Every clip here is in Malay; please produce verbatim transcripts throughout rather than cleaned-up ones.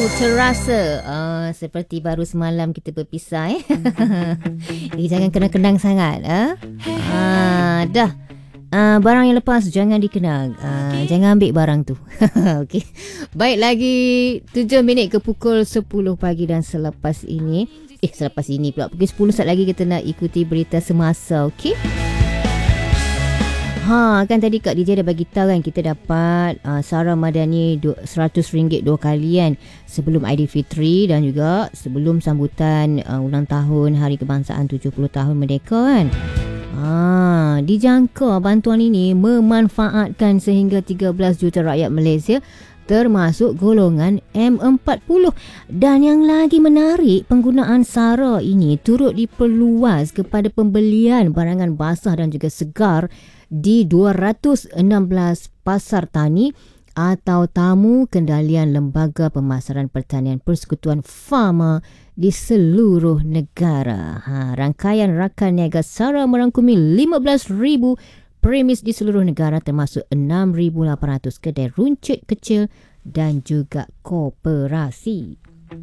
terasa uh, seperti baru semalam kita berpisah eh. eh jangan kenang-kenang sangat ah. Uh? Uh, dah. Uh, barang yang lepas jangan dikenang. Uh, jangan ambil barang tu. Okey. Baik, lagi tujuh minit ke pukul sepuluh pagi dan selepas ini eh selepas ini pula pukul sepuluh saat lagi kita nak ikuti berita semasa, okey? Ha, kan tadi Kak D J dah bagi tahu kan kita dapat uh, Sarah Madani seratus ringgit dua kali kan sebelum Aidilfitri dan juga sebelum sambutan uh, ulang tahun Hari Kebangsaan tujuh puluh tahun Merdeka kan. Ha, dijangka bantuan ini memanfaatkan sehingga tiga belas juta rakyat Malaysia termasuk golongan M empat puluh. Dan yang lagi menarik, penggunaan SARA ini turut diperluas kepada pembelian barangan basah dan juga segar di dua ratus enam belas pasar tani atau tamu kendalian Lembaga Pemasaran Pertanian Persekutuan Farma di seluruh negara. Ha, rangkaian rakan niaga SARA merangkumi lima belas ribu premis di seluruh negara termasuk enam ribu lapan ratus kedai runcit kecil dan juga koperasi.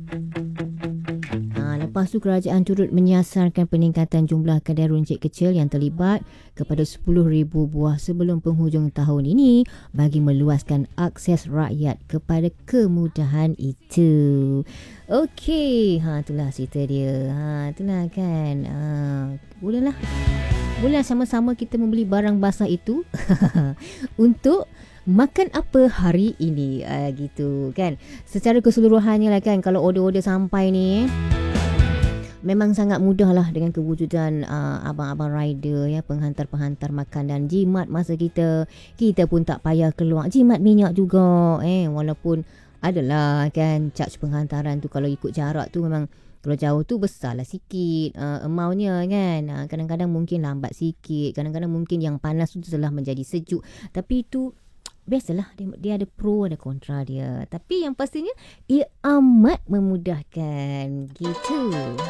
Ha, lepas tu kerajaan turut menyiasarkan peningkatan jumlah kedai runcit kecil yang terlibat kepada sepuluh ribu buah sebelum penghujung tahun ini bagi meluaskan akses rakyat kepada kemudahan itu. Okey, ha itulah cerita dia. Ha itulah kan. Ha, bolehlah. Boleh sama-sama kita membeli barang basah itu untuk makan apa hari ini, uh, gitu kan. Secara keseluruhannya lah kan, kalau order-order sampai ni memang sangat mudah lah dengan kewujudan uh, abang-abang rider ya, penghantar-penghantar makanan. Jimat masa kita, kita pun tak payah keluar. Jimat minyak juga eh, walaupun adalah kan charge penghantaran tu kalau ikut jarak tu memang kalau jauh tu besarlah sikit uh, amountnya kan. Uh, kadang-kadang mungkin lambat sikit, kadang-kadang mungkin yang panas tu telah menjadi sejuk. Tapi itu biasalah, dia, dia ada pro ada kontra dia. Tapi yang pastinya ia amat memudahkan gitu.